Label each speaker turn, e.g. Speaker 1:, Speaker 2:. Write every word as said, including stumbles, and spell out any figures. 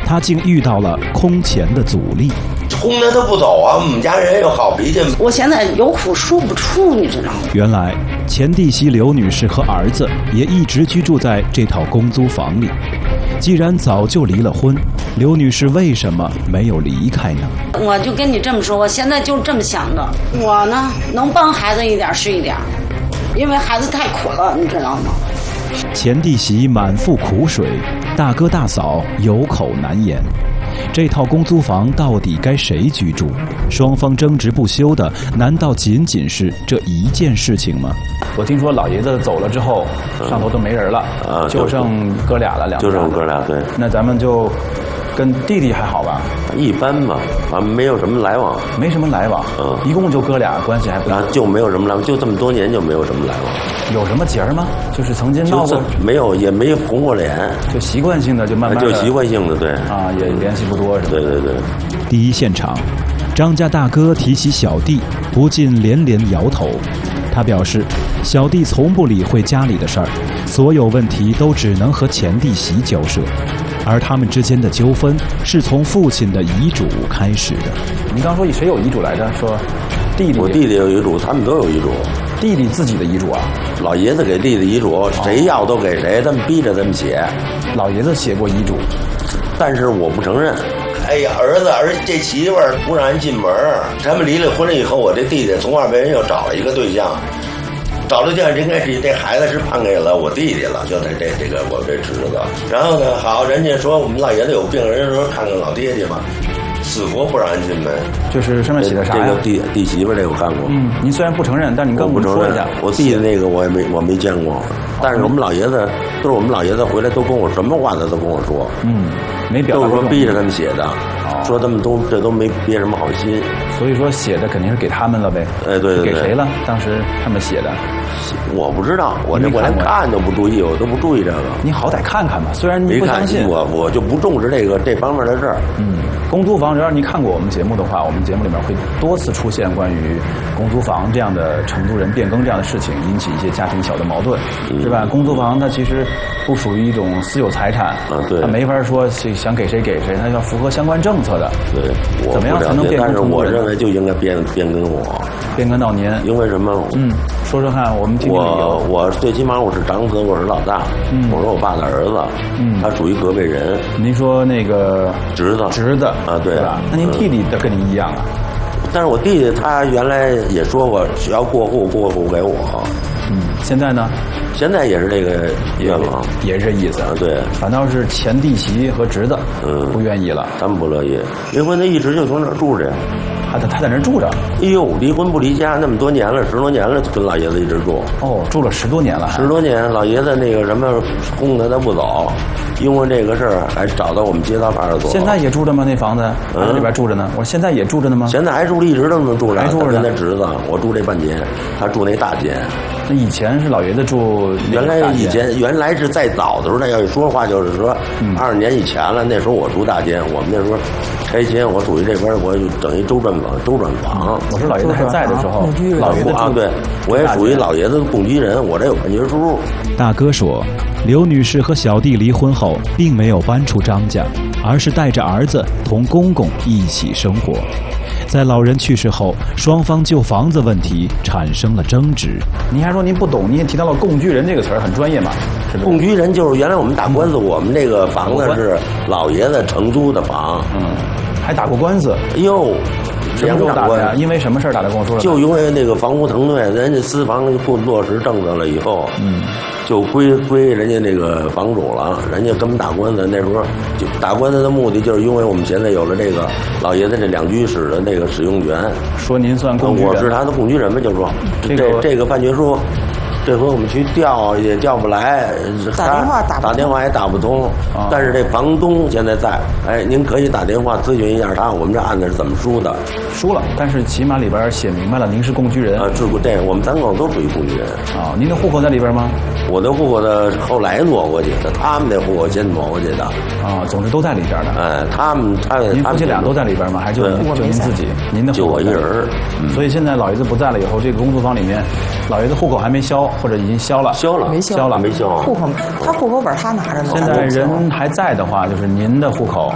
Speaker 1: 他竟遇到了空前的阻力。
Speaker 2: 冲着他不走啊！我们家人有好脾气。
Speaker 3: 我现在有苦说不出，你知道吗？
Speaker 1: 原来前弟媳刘女士和儿子也一直居住在这套公租房里。既然早就离了婚，刘女士为什么没有离开呢？
Speaker 3: 我就跟你这么说，我现在就这么想的。我呢，能帮孩子一点是一点，因为孩子太苦了，你知道吗？
Speaker 1: 前弟媳满腹苦水，大哥大嫂有口难言。这套公租房到底该谁居住？双方争执不休的，难道仅仅是这一件事情吗？
Speaker 4: 我听说老爷子走了之后，上头都没人了，
Speaker 2: 嗯、
Speaker 4: 就剩哥俩了，两
Speaker 2: 就剩哥俩，对。
Speaker 4: 那咱们就跟弟弟还好吧？
Speaker 2: 一般吧，反正没有什么来往，
Speaker 4: 没什么来往。
Speaker 2: 嗯，
Speaker 4: 一共就哥俩，关系还不。
Speaker 2: 然后就没有什么来往，就这么多年就没有什么来往。
Speaker 4: 有什么节儿吗？就是曾经闹过，
Speaker 2: 没有，也没红过脸，
Speaker 4: 就习惯性的就慢慢
Speaker 2: 就习惯性的对
Speaker 4: 啊，也联系不多是吧？
Speaker 2: 对对对。
Speaker 1: 第一现场，张家大哥提起小弟，不禁连连摇头。他表示，小弟从不理会家里的事儿，所有问题都只能和前弟媳交涉，而他们之间的纠纷是从父亲的遗嘱开始的。
Speaker 4: 您刚说谁有遗嘱来着？说弟弟，
Speaker 2: 我弟弟有遗嘱，他们都有遗嘱。
Speaker 4: 弟弟自己的遗嘱啊？
Speaker 2: 老爷子给弟弟遗嘱，谁要都给谁，他们逼着他们写。
Speaker 4: 老爷子写过遗嘱，
Speaker 2: 但是我不承认。哎呀，儿子，儿这媳妇儿不让人进门。他们离了婚了以后，我这弟弟从外边人又找了一个对象，找了对象，应该是这孩子是判给了我弟弟了，就在这这个我这侄子。然后呢，好，人家说我们老爷子有病，人家说看看老爹去吧。死活不让人进门，
Speaker 4: 就是上面写的啥呀？
Speaker 2: 这个弟弟媳妇这我看过。
Speaker 4: 嗯，您虽然不承认，但你跟我们说一下。
Speaker 2: 我弟弟那个我也没我没见过，但是我们老爷子都是我们老爷子回来都跟我什么话他都跟我说。
Speaker 4: 嗯，没表达
Speaker 2: 都是说逼着他们写的，哦、说他们都这都没憋什么好心。
Speaker 4: 所以说写的肯定是给他们了呗。
Speaker 2: 哎，对对对。
Speaker 4: 给谁了？当时他们写的。
Speaker 2: 我不知道，我这我连看都不注意，我都不注意这个。
Speaker 4: 你好歹看看吧，虽然你不相信，
Speaker 2: 我我就不重视这个这方面的事儿。
Speaker 4: 嗯，公租房，只要你看过我们节目的话，我们节目里面会多次出现关于公租房这样的承租人变更这样的事情，引起一些家庭小的矛盾，嗯、是吧？公租房它其实不属于一种私有财产，
Speaker 2: 啊，对，
Speaker 4: 它没法说想给谁给谁，它要符合相关政策的。
Speaker 2: 对，我
Speaker 4: 怎么样才能变更？
Speaker 2: 但是我认为就应该变变更我，
Speaker 4: 变更到您，
Speaker 2: 因为什么？
Speaker 4: 嗯，说说看，我们听听
Speaker 2: 我我最起码我是长子，我是老大，嗯，我是我爸的儿子，嗯，他属于隔辈人。
Speaker 4: 您说那个
Speaker 2: 侄子，
Speaker 4: 侄子
Speaker 2: 啊，对
Speaker 4: 吧？那您弟弟的跟您一样啊？
Speaker 2: 但是我弟弟他原来也说过要过户过户给我，
Speaker 4: 嗯，现在呢？
Speaker 2: 现在也是这个愿望，
Speaker 4: 也是这意思啊。
Speaker 2: 对，
Speaker 4: 反倒是前弟媳和侄子，嗯，不愿意了，
Speaker 2: 他们不乐意。离婚他一直就从那儿住着呀，
Speaker 4: 他他在那儿住着。
Speaker 2: 哎呦，离婚不离家，那么多年了，十多年了，跟老爷子一直住。
Speaker 4: 哦，住了十多年了，
Speaker 2: 十多年，老爷子那个什么轰他他不走，因为这个事儿还找到我们街道派出所。
Speaker 4: 现在也住着吗？那房子嗯，里边住着呢。我说现在也住着呢吗？
Speaker 2: 现在还住着，一直都能住着。
Speaker 4: 还住着呢。
Speaker 2: 跟他侄子，我住这半间，他住那大间。
Speaker 4: 那以前是老爷子住，
Speaker 2: 原来以前原来是再早的时候，那要说话就是说二十年以前了。那时候我住大间，我们那时候拆迁，我属于这边，我等于周转房，周转房。
Speaker 4: 我说老爷子还在的时候，老爷子
Speaker 2: 啊，对，我也属于老爷子的共居人，我这有判决书。
Speaker 1: 大哥说，刘女士和小弟离婚后，并没有搬出张家，而是带着儿子同公公一起生活。在老人去世后，双方就房子问题产生了争执。
Speaker 4: 您还说您不懂，您也提到了共居人这个词儿，很专业嘛？是不是？
Speaker 2: 共居人就是原来我们打官司，我们这个房子是老爷子承租的房，
Speaker 4: 嗯，还打过官司。
Speaker 2: 哎呦，
Speaker 4: 什么时候打的呀？因为什么事儿打的？跟我说说。
Speaker 2: 就因为那个房屋腾退，人家私房不落实政策了以后，嗯。就归归人家那个房主了，人家跟我们打官司，那时候就打官司的目的就是因为我们现在有了这个老爷子这两居室的那个使用权。
Speaker 4: 说您算共居人，
Speaker 2: 我是他的共居人嘛，就说
Speaker 4: 这个
Speaker 2: 这这个判决书。这回我们去调也调不来，
Speaker 5: 打电话打
Speaker 2: 打电话也打不通。啊、但是这房东现在在，哎，您可以打电话咨询一下他，我们这案子是怎么输的？
Speaker 4: 输了，但是起码里边写明白了，您是共居人
Speaker 2: 啊，是这我们三口都属于共居人
Speaker 4: 啊。您的户口在里边吗？
Speaker 2: 我的户口的后来挪过去的，他们的户口先挪过去的
Speaker 4: 啊。总之都在里边的。
Speaker 2: 哎，他们他
Speaker 4: 您夫妻俩都在里边吗？还是就您就您自己？您的户口
Speaker 2: 就我一人。
Speaker 4: 嗯、所以现在老爷子不在了以后，这个公租房里面，老爷子户口还没销，或者已经销了。
Speaker 2: 销了，
Speaker 5: 没
Speaker 4: 销了，
Speaker 2: 没销。
Speaker 5: 户口，他户口本他拿着呢。
Speaker 4: 现在人还在的话，就是您的户口